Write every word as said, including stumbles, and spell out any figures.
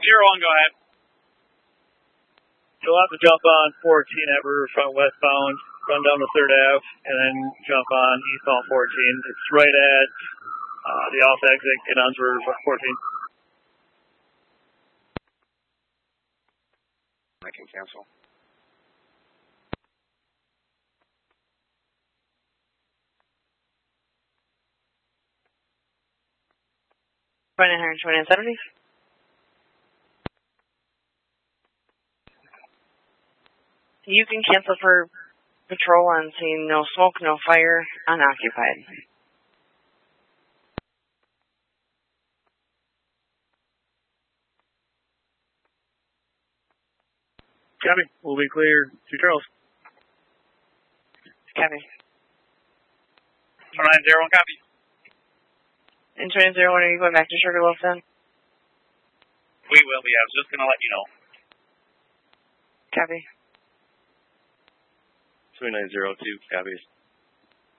Zero one, go ahead. You'll have to jump on fourteen at Riverfront westbound, run down to third Ave, and then jump on eastbound fourteen. It's right at uh, the off exit, get onto Riverfront fourteen. I can cancel. twenty-nine hundred twenty-nine seventy. You can cancel for patrol on scene, no smoke, no fire, unoccupied. Copy. We'll be clear to Charles. Copy. nine zero one, copy. And twenty zero one, are you going back to Sugarloaf then? We will be. I was just going to let you know. Copy. twenty-nine zero two, copies.